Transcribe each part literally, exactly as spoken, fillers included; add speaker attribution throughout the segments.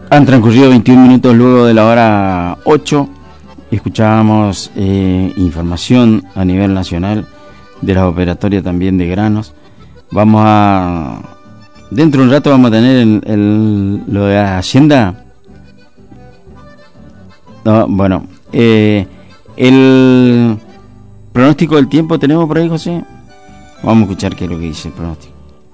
Speaker 1: Han transcurrido veintiún minutos luego de la hora ocho. Escuchábamos eh, información a nivel nacional de las operatorias también de granos. Vamos a... Dentro de un rato vamos a tener el, el, lo de la Hacienda. No, bueno, eh, el pronóstico del tiempo tenemos por ahí, José. Vamos a escuchar qué es lo que dice el pronóstico.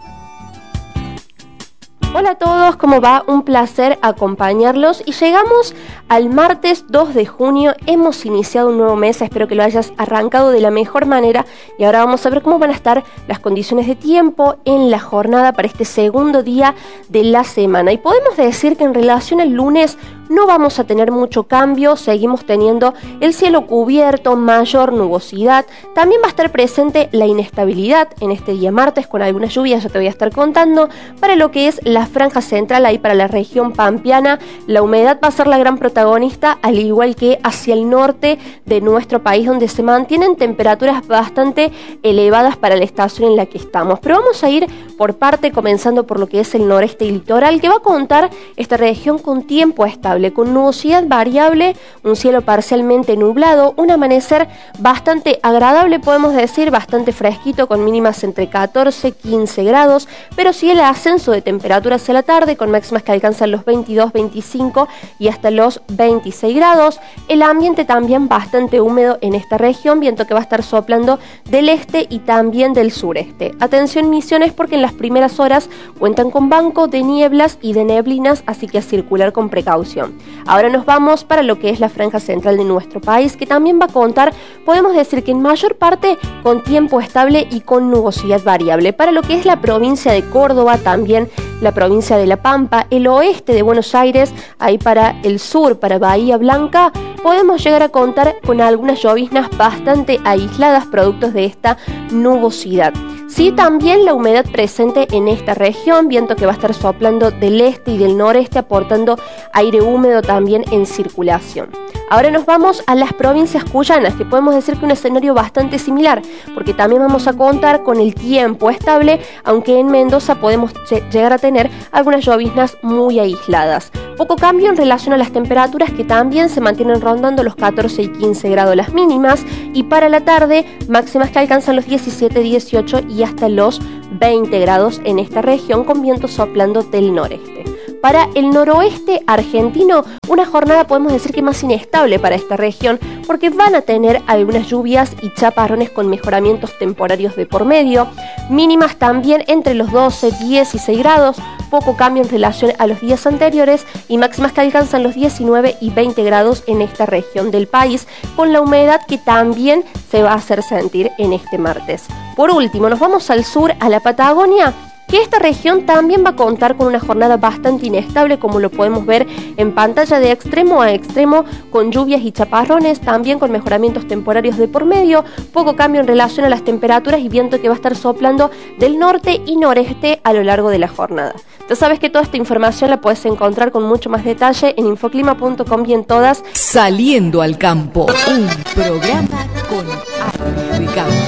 Speaker 2: Hola a todos, ¿cómo va? Un placer acompañarlos y llegamos al martes dos de junio. Hemos iniciado un nuevo mes, espero que lo hayas arrancado de la mejor manera y ahora vamos a ver cómo van a estar las condiciones de tiempo en la jornada para este segundo día de la semana. Y podemos decir que en relación al lunes no vamos a tener mucho cambio, seguimos teniendo el cielo cubierto, mayor nubosidad, también va a estar presente la inestabilidad en este día martes con algunas lluvias, ya te voy a estar contando, para lo que es la franja central, ahí para la región pampeana, la humedad va a ser la gran protagonista, al igual que hacia el norte de nuestro país, donde se mantienen temperaturas bastante elevadas para la estación en la que estamos. Pero vamos a ir por parte, comenzando por lo que es el noreste y litoral, que va a contar esta región con tiempo estable, con nubosidad variable, un cielo parcialmente nublado, un amanecer bastante agradable, podemos decir, bastante fresquito, con mínimas entre catorce y quince grados, pero sí el ascenso de temperaturas hacia la tarde, con máximas que alcanzan los veintidós, veinticinco y hasta los veintiséis grados. El ambiente también bastante húmedo en esta región, viento que va a estar soplando del este y también del sureste. Atención Misiones, porque en las primeras horas cuentan con banco de nieblas y de neblinas, así que a circular con precaución. Ahora nos vamos para lo que es la franja central de nuestro país, que también va a contar, podemos decir que en mayor parte con tiempo estable y con nubosidad variable. Para lo que es la provincia de Córdoba, también la provincia de La Pampa, el oeste de Buenos Aires, ahí para el sur, para Bahía Blanca, podemos llegar a contar con algunas lloviznas bastante aisladas, productos de esta nubosidad. Sí, también la humedad presente en esta región, viento que va a estar soplando del este y del noreste, aportando aire húmedo también en circulación. Ahora nos vamos a las provincias cuyanas, que podemos decir que un escenario bastante similar, porque también vamos a contar con el tiempo estable, aunque en Mendoza podemos llegar a tener algunas lloviznas muy aisladas. Poco cambio en relación a las temperaturas, que también se mantienen rondando los catorce y quince grados las mínimas, y para la tarde máximas que alcanzan los diecisiete, dieciocho y hasta los veinte grados en esta región, con viento soplando del noreste. Para el noroeste argentino, una jornada podemos decir que más inestable para esta región, porque van a tener algunas lluvias y chaparrones con mejoramientos temporarios de por medio, mínimas también entre los doce, dieciséis grados, poco cambio en relación a los días anteriores, y máximas que alcanzan los diecinueve y veinte grados en esta región del país, con la humedad que también se va a hacer sentir en este martes. Por último, nos vamos al sur, a la Patagonia, que esta región también va a contar con una jornada bastante inestable, como lo podemos ver en pantalla, de extremo a extremo, con lluvias y chaparrones, también con mejoramientos temporarios de por medio, poco cambio en relación a las temperaturas y viento que va a estar soplando del norte y noreste a lo largo de la jornada. Ya sabes que toda esta información la puedes encontrar con mucho más detalle en infoclima punto com y en todas.
Speaker 3: Saliendo al campo, un programa con aire de campo.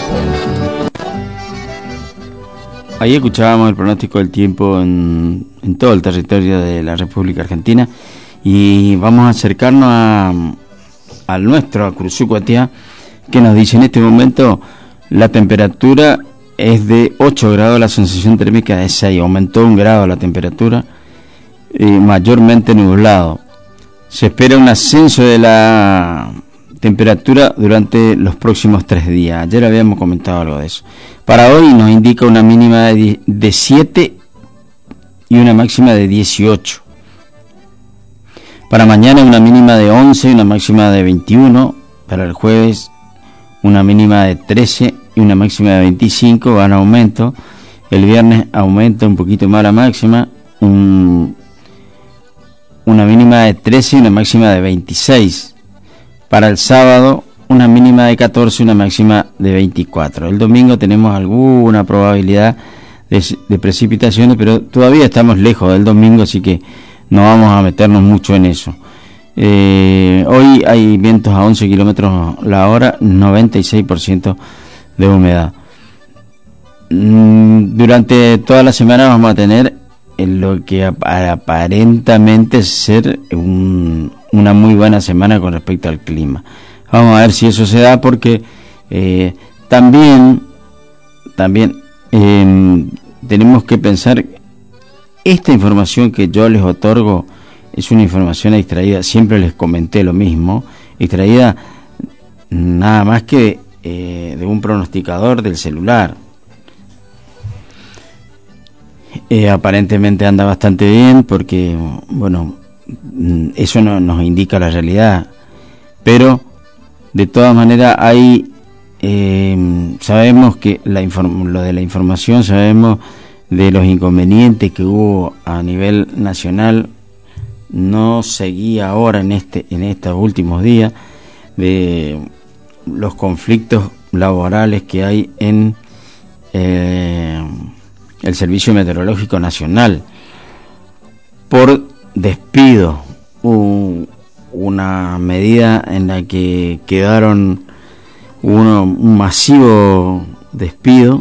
Speaker 1: Ahí escuchábamos el pronóstico del tiempo en, en todo el territorio de la República Argentina, y vamos a acercarnos a, al nuestro, a Cruzucuatiá, que nos dice en este momento la temperatura es de ocho grados, la sensación térmica de seis, aumentó un grado la temperatura, eh, mayormente nublado. Se espera un ascenso de la temperatura durante los próximos tres días. Ayer habíamos comentado algo de eso. Para hoy nos indica una mínima de siete y una máxima de dieciocho. Para mañana una mínima de once y una máxima de veintiuno. Para el jueves una mínima de trece y una máxima de veinticinco, van a aumento. El viernes aumenta un poquito más la máxima, un, una mínima de trece y una máxima de veintiséis. Para el sábado, una mínima de catorce y una máxima de veinticuatro. El domingo tenemos alguna probabilidad de, de precipitaciones, pero todavía estamos lejos del domingo, así que no vamos a meternos mucho en eso. Eh, hoy hay vientos a once kilómetros la hora, noventa y seis por ciento de humedad. Durante toda la semana vamos a tener en lo que ap aparentemente ser un, una muy buena semana con respecto al clima. Vamos a ver si eso se da, porque eh, también también eh, tenemos que pensar, esta información que yo les otorgo es una información extraída, siempre les comenté lo mismo, extraída nada más que eh, de un pronosticador del celular. Eh, aparentemente anda bastante bien, porque bueno, eso no nos indica la realidad, pero de todas maneras hay eh, sabemos que la lo de la información, sabemos de los inconvenientes que hubo a nivel nacional, no seguía ahora en este en estos últimos días, de los conflictos laborales que hay en eh, el Servicio Meteorológico Nacional por despido. Un, una medida en la que quedaron uno, un masivo despido,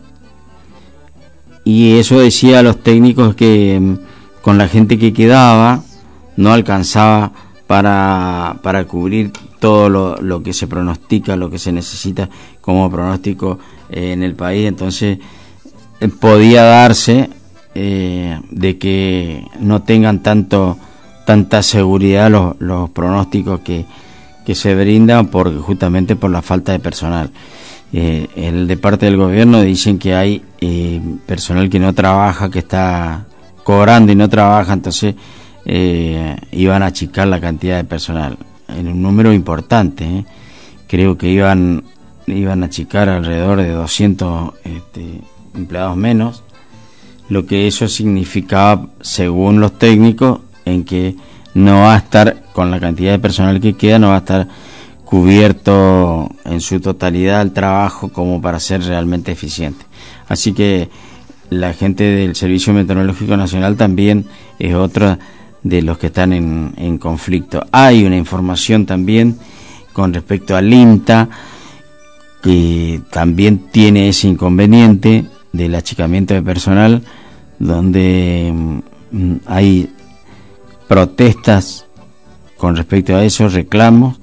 Speaker 1: y eso decía a los técnicos que con la gente que quedaba no alcanzaba para, para cubrir todo lo, lo que se pronostica, lo que se necesita como pronóstico eh, en el país. Entonces eh, podía darse eh, de que no tengan tanto tanta seguridad los, los pronósticos que, que se brindan, por, justamente por la falta de personal. Eh, el de parte del gobierno dicen que hay eh, personal que no trabaja, que está cobrando y no trabaja, entonces eh, iban a achicar la cantidad de personal en un número importante, ¿eh? Creo que iban iban a achicar alrededor de doscientos este, empleados menos, lo que eso significaba, según los técnicos, en que no va a estar, con la cantidad de personal que queda, no va a estar cubierto en su totalidad el trabajo como para ser realmente eficiente. Así que la gente del Servicio Meteorológico Nacional también es otra de los que están en, en conflicto. Hay una información también con respecto al INTA, que también tiene ese inconveniente del achicamiento de personal, donde mm, hay protestas con respecto a esos reclamos,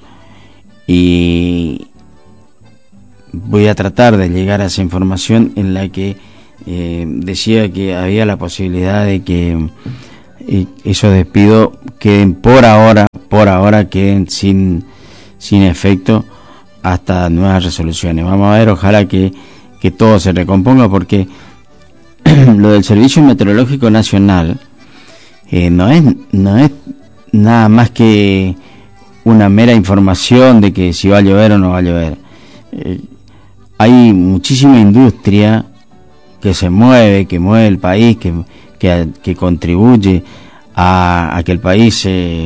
Speaker 1: y voy a tratar de llegar a esa información en la que eh, decía que había la posibilidad de que eh, esos despidos queden por ahora, por ahora queden sin, sin efecto hasta nuevas resoluciones. Vamos a ver, ojalá que, que todo se recomponga, porque lo del Servicio Meteorológico Nacional eh, no es no es nada más que una mera información de que si va a llover o no va a llover. Eh, hay muchísima industria que se mueve, que mueve el país, que, que, que contribuye a, a que el país, eh,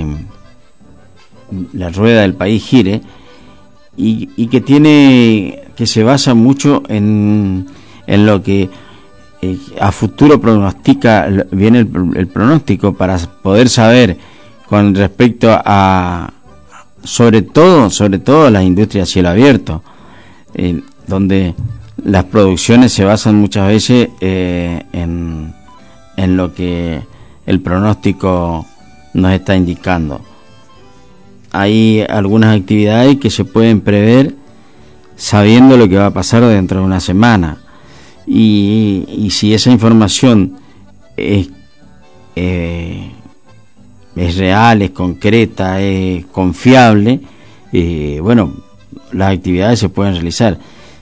Speaker 1: la rueda del país gire, y, y que tiene, que se basa mucho en, en lo que eh, a futuro pronostica, viene el, el pronóstico, para poder saber con respecto a, sobre todo, sobre todo las industrias a cielo abierto, eh, donde las producciones se basan muchas veces eh, en, en lo que el pronóstico nos está indicando. Hay algunas actividades que se pueden prever sabiendo lo que va a pasar dentro de una semana, y, y si esa información es eh, es real, es concreta, es confiable, eh, bueno, las actividades se pueden realizar.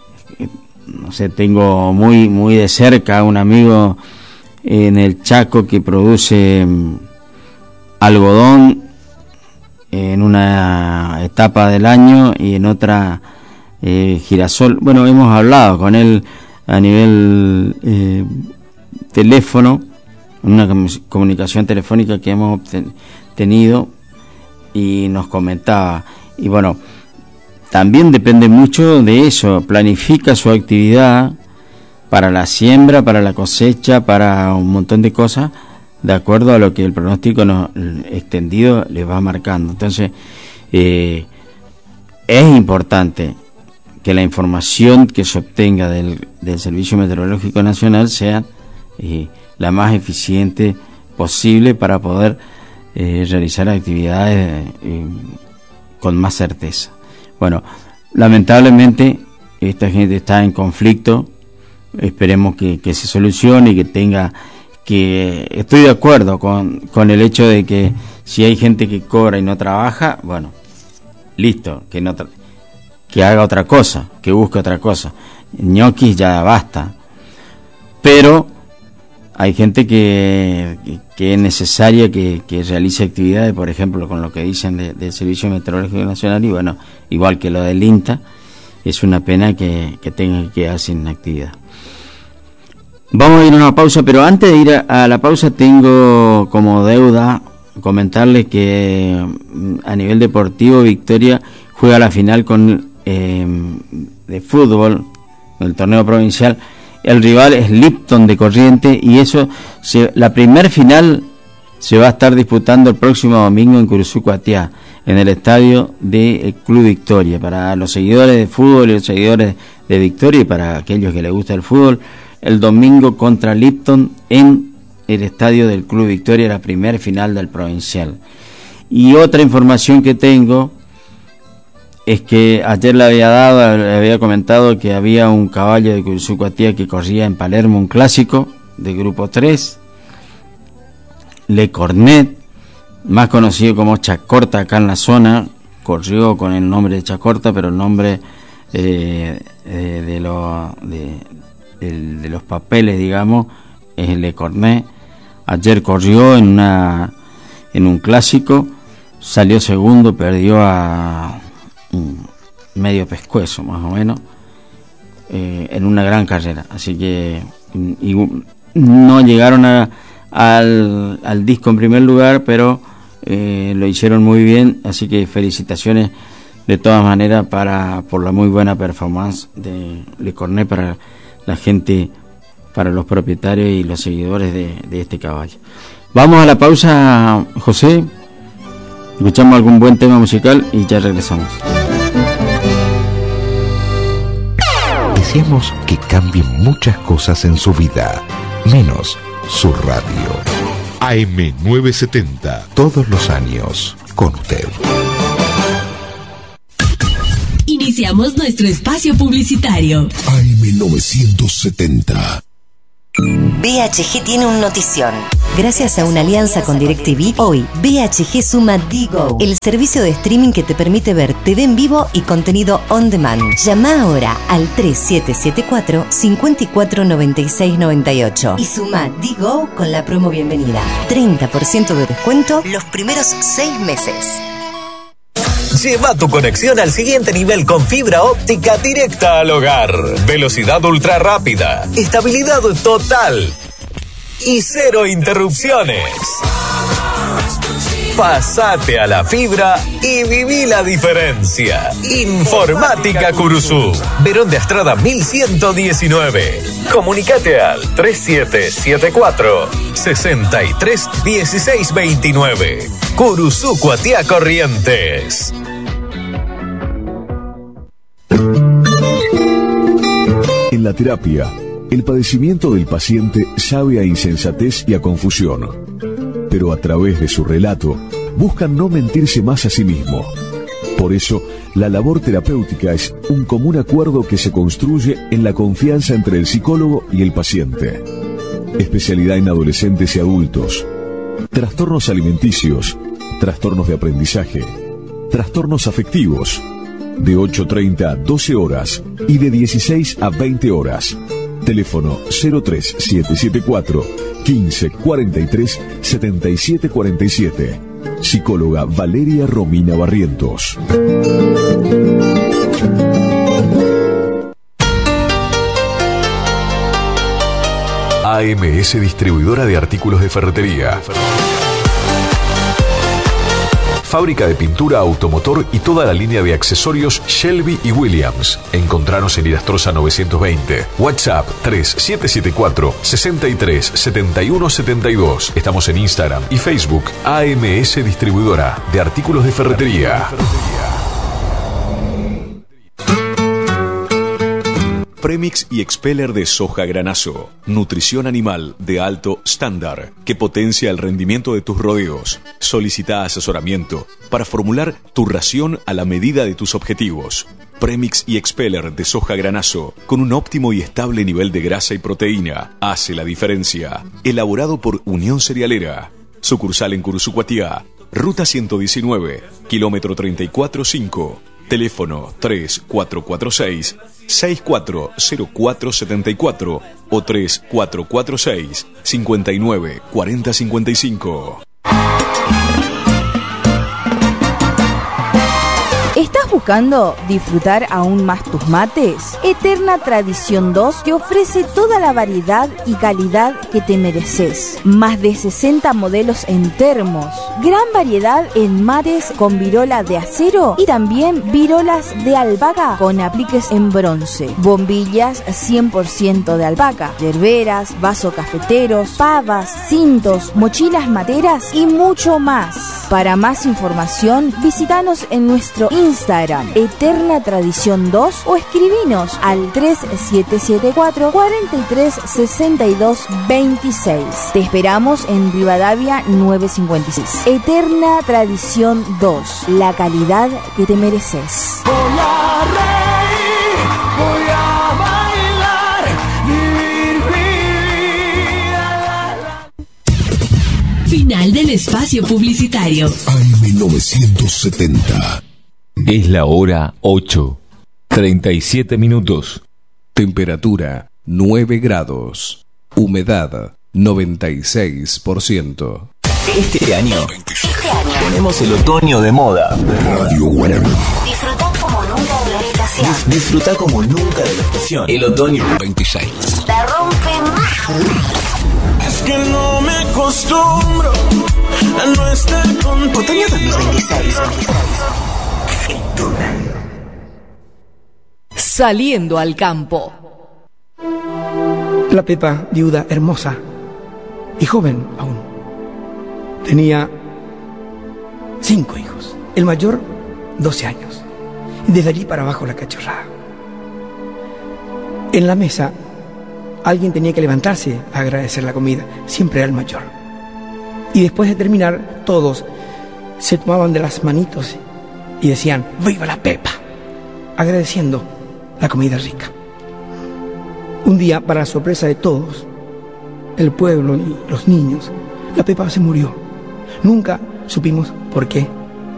Speaker 1: No sé, tengo muy muy de cerca a un amigo en el Chaco que produce um, algodón en una etapa del año y en otra eh, girasol. Bueno, hemos hablado con él a nivel eh, teléfono, una comunicación telefónica que hemos tenido, y nos comentaba, y bueno, también depende mucho de eso, planifica su actividad para la siembra, para la cosecha, para un montón de cosas, de acuerdo a lo que el pronóstico nos, extendido les va marcando. Entonces eh, es importante que la información que se obtenga del, del Servicio Meteorológico Nacional sea eh, la más eficiente posible para poder eh, realizar actividades eh, con más certeza. Bueno, lamentablemente esta gente está en conflicto, esperemos que, que se solucione y que tenga, que estoy de acuerdo con, con el hecho de que si hay gente que cobra y no trabaja, bueno, listo, que no tra- que haga otra cosa, que busque otra cosa. Ñoquis ya basta, pero hay gente que, que, que es necesaria que, que realice actividades, por ejemplo, con lo que dicen de, del Servicio Meteorológico Nacional, y bueno, igual que lo del INTA, es una pena que, que tenga que quedar sin actividad. Vamos a ir a una pausa, pero antes de ir a, a la pausa tengo como deuda comentarles que a nivel deportivo Victoria juega la final con eh, de fútbol, el torneo provincial. El rival es Lipton de Corrientes, y eso se, la primer final se va a estar disputando el próximo domingo en Curuzú Cuatiá, en el estadio del Club Victoria. Para los seguidores de fútbol y los seguidores de Victoria, y para aquellos que les gusta el fútbol, el domingo contra Lipton en el estadio del Club Victoria, la primer final del provincial. Y otra información que tengo es que ayer le había dado, le había comentado que había un caballo de Curuzú Cuatiá que corría en Palermo, un clásico de grupo tres, Le Cornet, más conocido como Chacorta acá en la zona, corrió con el nombre de Chacorta, pero el nombre eh, eh, de, lo, de, de, de los papeles, digamos, es Le Cornet. Ayer corrió en una en un clásico, salió segundo, perdió a medio pescuezo más o menos, eh, en una gran carrera, así que y, no llegaron a, al, al disco en primer lugar, pero eh, lo hicieron muy bien, así que felicitaciones de todas maneras para por la muy buena performance de Le Cornet, para la gente, para los propietarios y los seguidores de, de este caballo. Vamos a la pausa, José, escuchamos algún buen tema musical y ya regresamos.
Speaker 4: Deseamos que cambien muchas cosas en su vida, menos su radio.
Speaker 5: A eme novecientos setenta.
Speaker 4: Todos los años, con usted.
Speaker 3: Iniciamos nuestro espacio publicitario.
Speaker 5: A eme novecientos setenta.
Speaker 6: B H G tiene un notición. Gracias a una alianza con DirecTV, hoy B H G suma Digo, el servicio de streaming que te permite ver T V en vivo y contenido on demand. Llama ahora al tres siete siete cuatro, cinco cuatro nueve seis nueve ocho y suma Digo con la promo bienvenida. treinta por ciento de descuento los primeros seis meses.
Speaker 7: Lleva tu conexión al siguiente nivel con fibra óptica directa al hogar. Velocidad ultra rápida, estabilidad total y cero interrupciones. Pasate a la fibra y viví la diferencia. Informática Curuzú, Verón de Astrada mil ciento diecinueve. Comunicate al tres siete siete cuatro, seis tres uno seis dos nueve. Curuzú Cuatiá Corrientes.
Speaker 5: En la terapia, el padecimiento del paciente sabe a insensatez y a confusión, pero a través de su relato buscan no mentirse más a sí mismo. Por eso, la labor terapéutica es un común acuerdo que se construye en la confianza entre el psicólogo y el paciente. Especialidad en adolescentes y adultos, trastornos alimenticios, trastornos de aprendizaje, trastornos afectivos, de ocho treinta a doce horas y de dieciséis a veinte horas. Teléfono cero tres siete siete cuatro, quince cuarenta y tres, setenta y siete cuarenta y siete. Psicóloga Valeria Romina Barrientos.
Speaker 8: A M S Distribuidora de Artículos de Ferretería. Fábrica de pintura automotor y toda la línea de accesorios Shelby y Williams. Encontranos en Irastrosa novecientos veinte. WhatsApp tres siete siete cuatro, sesenta y tres, setenta y uno setenta y dos. Estamos en Instagram y Facebook. A M S Distribuidora de Artículos de Ferretería.
Speaker 5: Premix y Expeller de soja granazo. Nutrición animal de alto estándar que potencia el rendimiento de tus rodeos. Solicita asesoramiento para formular tu ración a la medida de tus objetivos. Premix y Expeller de soja granazo con un óptimo y estable nivel de grasa y proteína. Hace la diferencia. Elaborado por Unión Cerealera. Sucursal en Curuzucuatiá. Ruta ciento diecinueve, kilómetro treinta y cuatro cinco. Teléfono tres cuatro cuatro seis, seis cuatro cero cuatro siete cuatro o tres cuatro cuatro seis, cinco nueve cuatro cero cinco cinco.
Speaker 3: ¿Estás buscando disfrutar aún más tus mates? Eterna Tradición dos te ofrece toda la variedad y calidad que te mereces. Más de sesenta modelos en termos, gran variedad en mates con virola de acero y también virolas de alpaca con apliques en bronce, bombillas cien por ciento de alpaca, yerberas, vasos cafeteros, pavas, cintos, mochilas materas y mucho más. Para más información, visítanos en nuestro Instagram, Eterna Tradición dos, o escribinos al tres siete siete cuatro, cuatro tres seis dos, dos seis. Te esperamos en Rivadavia novecientos cincuenta y seis. Eterna Tradición dos, la calidad que te mereces.
Speaker 9: Voy a reír, voy a bailar, vivir vida.
Speaker 10: Final del espacio publicitario.
Speaker 4: A M novecientos setenta.
Speaker 8: Es la hora ocho, treinta y siete minutos.
Speaker 5: Temperatura nueve grados. Humedad noventa y seis por ciento.
Speaker 11: Este año, este año tenemos el otoño de moda.
Speaker 4: Radio Web.
Speaker 6: Disfrutá como nunca de la estación.
Speaker 11: Dis- disfrutá como nunca de la estación. El otoño
Speaker 4: veintiséis.
Speaker 6: La rompe más.
Speaker 9: Es que no me acostumbro a no estar contigo.
Speaker 6: Otoño dos mil veintiséis.
Speaker 3: Saliendo al campo.
Speaker 12: La Pepa, viuda hermosa y joven aún, tenía cinco hijos. El mayor, doce años. Y desde allí para abajo la cachorrada. En la mesa, alguien tenía que levantarse a agradecer la comida. Siempre era el mayor. Y después de terminar, todos se tomaban de las manitos y decían, ¡viva la Pepa!, agradeciendo la comida rica. Un día, para la sorpresa de todos, el pueblo y los niños, la Pepa se murió. Nunca supimos por qué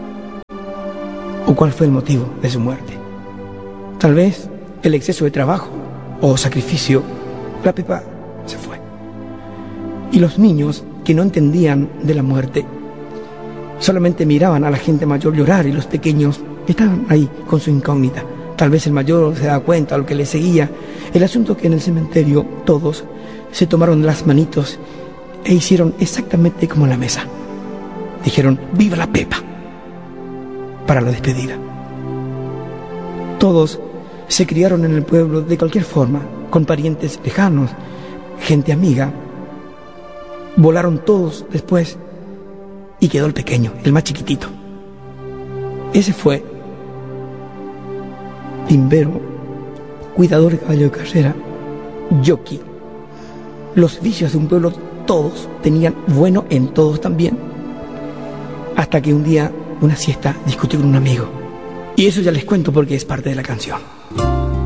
Speaker 12: o cuál fue el motivo de su muerte. Tal vez el exceso de trabajo o sacrificio. La Pepa se fue. Y los niños, que no entendían de la muerte, solamente miraban a la gente mayor llorar, y los pequeños estaban ahí con su incógnita. Tal vez el mayor se daba cuenta de lo que le seguía. El asunto es que en el cementerio todos se tomaron las manitos e hicieron exactamente como en la mesa. Dijeron, ¡viva la Pepa!, para la despedida. Todos se criaron en el pueblo de cualquier forma, con parientes lejanos, gente amiga. Volaron todos después y quedó el pequeño, el más chiquitito. Ese fue timbero, cuidador de caballo de carrera, jockey. Los vicios de un pueblo todos tenían bueno en todos también. Hasta que un día, una siesta, discutió con un amigo. Y eso ya les cuento porque es parte de la canción.